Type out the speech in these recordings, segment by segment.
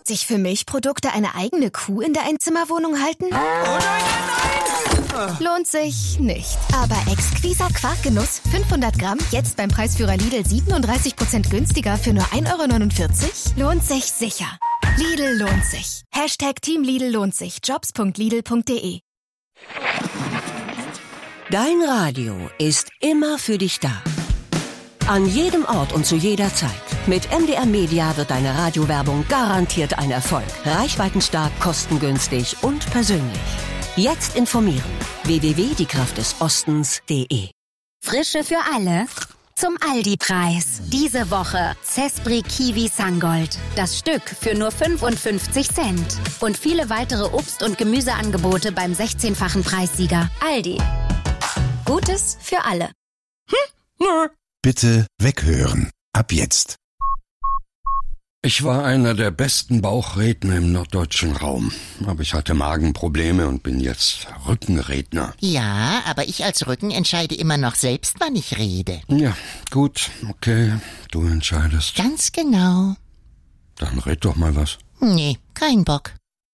Sich für Milchprodukte eine eigene Kuh in der Einzimmerwohnung halten? Oh nein! Lohnt sich nicht. Aber exquiser Quarkgenuss, 500 Gramm, jetzt beim Preisführer Lidl 37% günstiger für nur 1,49 € lohnt sich sicher. Lidl lohnt sich. Team Lidl lohnt sich. Jobs.lidl.de. Dein Radio ist immer für dich da. An jedem Ort und zu jeder Zeit. Mit MDR Media wird deine Radiowerbung garantiert ein Erfolg. Reichweitenstark, kostengünstig und persönlich. Jetzt informieren. www.diekraftdesostens.de. Frische für alle. Zum Aldi-Preis. Diese Woche Zespri Kiwi Sangold. Das Stück für nur 55 Cent. Und viele weitere Obst- und Gemüseangebote beim 16-fachen Preissieger. Aldi. Gutes für alle. Bitte weghören. Ab jetzt. Ich war einer der besten Bauchredner im norddeutschen Raum. Aber ich hatte Magenprobleme und bin jetzt Rückenredner. Ja, aber ich als Rücken entscheide immer noch selbst, wann ich rede. Ja, gut, okay, du entscheidest. Ganz genau. Dann red doch mal was. Nee, kein Bock.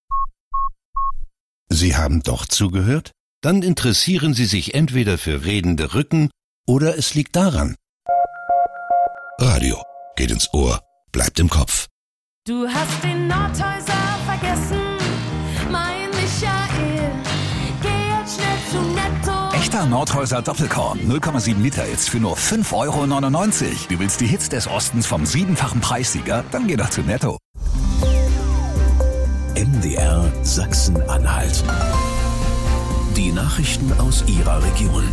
Sie haben doch zugehört? Dann interessieren Sie sich entweder für redende Rücken oder es liegt daran. Radio geht ins Ohr, bleibt im Kopf. Du hast den Nordhäuser vergessen, mein Michael. Geh jetzt schnell zu Netto. Echter Nordhäuser Doppelkorn, 0,7 Liter jetzt für nur 5,99 €. Du willst die Hits des Ostens vom 7-fachen Preissieger? Dann geh doch zu Netto. MDR Sachsen-Anhalt. Die Nachrichten aus Ihrer Region.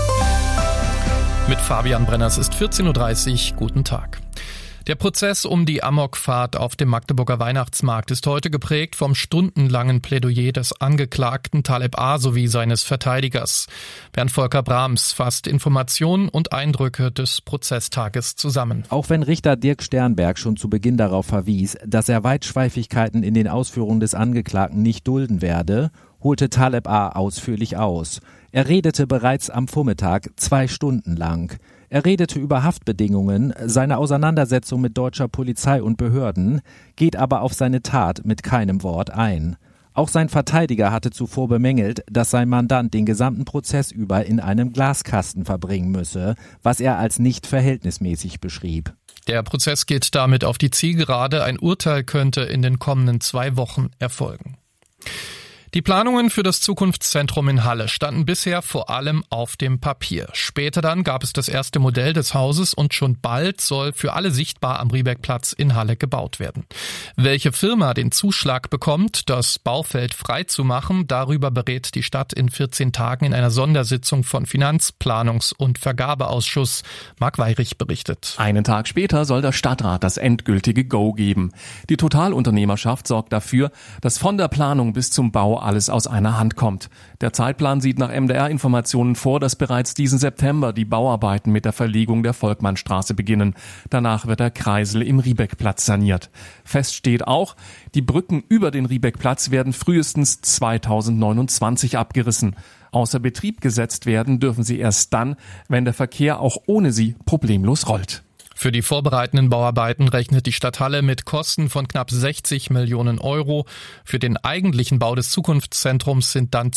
Mit Fabian Brenners ist 14:30 Uhr. Guten Tag. Der Prozess um die Amokfahrt auf dem Magdeburger Weihnachtsmarkt ist heute geprägt vom stundenlangen Plädoyer des Angeklagten Taleb A. sowie seines Verteidigers. Bernd Volker Brahms fasst Informationen und Eindrücke des Prozesstages zusammen. Auch wenn Richter Dirk Sternberg schon zu Beginn darauf verwies, dass er Weitschweifigkeiten in den Ausführungen des Angeklagten nicht dulden werde, holte Taleb A. ausführlich aus. Er redete bereits am Vormittag 2 Stunden lang. Er redete über Haftbedingungen, seine Auseinandersetzung mit deutscher Polizei und Behörden, geht aber auf seine Tat mit keinem Wort ein. Auch sein Verteidiger hatte zuvor bemängelt, dass sein Mandant den gesamten Prozess über in einem Glaskasten verbringen müsse, was er als nicht verhältnismäßig beschrieb. Der Prozess geht damit auf die Zielgerade. Ein Urteil könnte in den kommenden 2 Wochen erfolgen. Die Planungen für das Zukunftszentrum in Halle standen bisher vor allem auf dem Papier. Später dann gab es das erste Modell des Hauses und schon bald soll für alle sichtbar am Riebeckplatz in Halle gebaut werden. Welche Firma den Zuschlag bekommt, das Baufeld frei zu machen, darüber berät die Stadt in 14 Tagen in einer Sondersitzung von Finanz-, Planungs- und Vergabeausschuss. Marc Weyrich berichtet. Einen Tag später soll der Stadtrat das endgültige Go geben. Die Totalunternehmerschaft sorgt dafür, dass von der Planung bis zum Bau alles aus einer Hand kommt. Der Zeitplan sieht nach MDR-Informationen vor, dass bereits diesen September die Bauarbeiten mit der Verlegung der Volkmannstraße beginnen. Danach wird der Kreisel im Riebeckplatz saniert. Fest steht auch, die Brücken über den Riebeckplatz werden frühestens 2029 abgerissen. Außer Betrieb gesetzt werden dürfen sie erst dann, wenn der Verkehr auch ohne sie problemlos rollt. Für die vorbereitenden Bauarbeiten rechnet die Stadt Halle mit Kosten von knapp 60 Millionen €. Für den eigentlichen Bau des Zukunftszentrums sind dann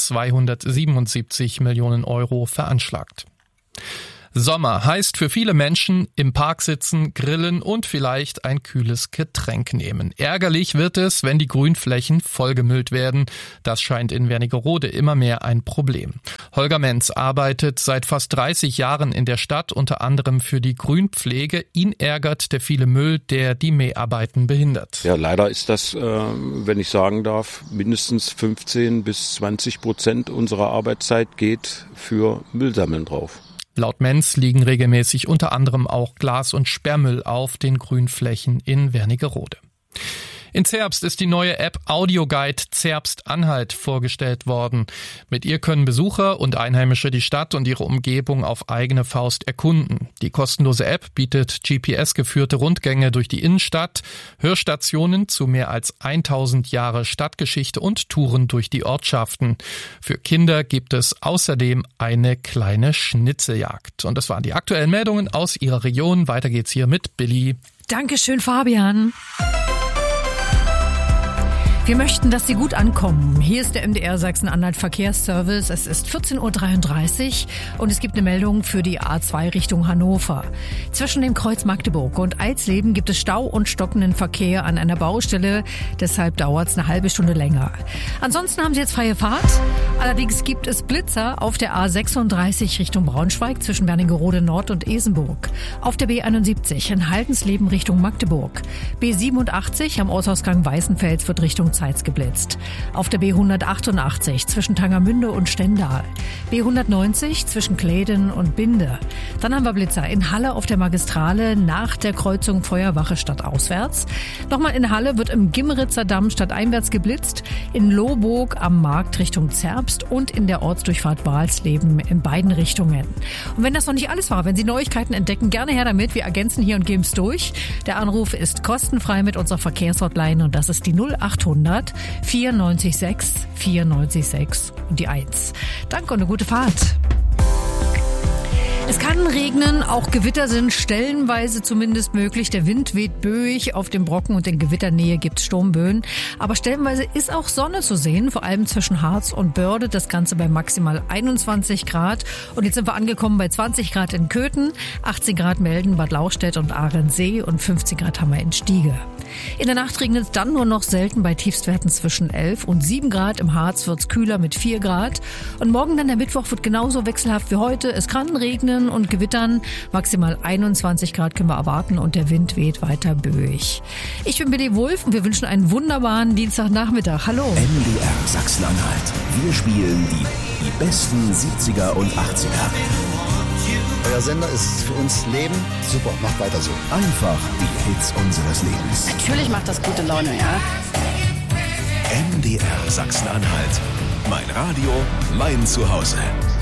277 Millionen € veranschlagt. Sommer heißt für viele Menschen im Park sitzen, grillen und vielleicht ein kühles Getränk nehmen. Ärgerlich wird es, wenn die Grünflächen vollgemüllt werden. Das scheint in Wernigerode immer mehr ein Problem. Holger Menz arbeitet seit fast 30 Jahren in der Stadt, unter anderem für die Grünpflege. Ihn ärgert der viele Müll, der die Mäharbeiten behindert. Ja, leider ist das, wenn ich sagen darf, mindestens 15-20% unserer Arbeitszeit geht für Müllsammeln drauf. Laut Menz liegen regelmäßig unter anderem auch Glas- und Sperrmüll auf den Grünflächen in Wernigerode. In Zerbst ist die neue App Audioguide Zerbst-Anhalt vorgestellt worden. Mit ihr können Besucher und Einheimische die Stadt und ihre Umgebung auf eigene Faust erkunden. Die kostenlose App bietet GPS-geführte Rundgänge durch die Innenstadt, Hörstationen zu mehr als 1000 Jahre Stadtgeschichte und Touren durch die Ortschaften. Für Kinder gibt es außerdem eine kleine Schnitzeljagd. Und das waren die aktuellen Meldungen aus Ihrer Region. Weiter geht's hier mit Billy. Dankeschön, Fabian. Wir möchten, dass Sie gut ankommen. Hier ist der MDR Sachsen-Anhalt Verkehrsservice. Es ist 14.33 Uhr und es gibt eine Meldung für die A2 Richtung Hannover. Zwischen dem Kreuz Magdeburg und Alsleben gibt es Stau und stockenden Verkehr an einer Baustelle. Deshalb dauert es eine halbe Stunde länger. Ansonsten haben Sie jetzt freie Fahrt. Allerdings gibt es Blitzer auf der A36 Richtung Braunschweig zwischen Wernigerode Nord und Esenburg. Auf der B71 in Haldensleben Richtung Magdeburg. B87 am Ortsausgang Weißenfels wird Richtung Zeitz geblitzt. Auf der B188 zwischen Tangermünde und Stendal. B190 zwischen Kläden und Binde. Dann haben wir Blitzer in Halle auf der Magistrale nach der Kreuzung Feuerwache stadtauswärts. Nochmal in Halle wird im Gimmeritzer Damm stadteinwärts geblitzt. In Lohburg am Markt Richtung Zerbst und in der Ortsdurchfahrt Walsleben in beiden Richtungen. Und wenn das noch nicht alles war, wenn Sie Neuigkeiten entdecken, gerne her damit. Wir ergänzen hier und geben es durch. Der Anruf ist kostenfrei mit unserer Verkehrshotline und das ist die 0800 94 6 und die 1. Danke und eine gute Fahrt. Es kann regnen, auch Gewitter sind stellenweise zumindest möglich. Der Wind weht böig, auf dem Brocken und in Gewitternähe gibt es Sturmböen. Aber stellenweise ist auch Sonne zu sehen, vor allem zwischen Harz und Börde. Das Ganze bei maximal 21 Grad. Und jetzt sind wir angekommen bei 20 Grad in Köthen, 18 Grad melden Bad Lauchstädt und Ahrensee und 15 Grad haben wir in Stiege. In der Nacht regnet es dann nur noch selten bei Tiefstwerten zwischen 11 und 7 Grad. Im Harz wird es kühler mit 4 Grad. Und morgen dann der Mittwoch wird genauso wechselhaft wie heute. Es kann regnen und gewittern. Maximal 21 Grad können wir erwarten und der Wind weht weiter böig. Ich bin Billy Wulff und wir wünschen einen wunderbaren Dienstagnachmittag. Hallo. MDR Sachsen-Anhalt. Wir spielen die besten 70er und 80er. Euer Sender ist für uns Leben. Super, macht weiter so. Einfach die Hits unseres Lebens. Natürlich macht das gute Laune, ja. MDR Sachsen-Anhalt. Mein Radio, mein Zuhause.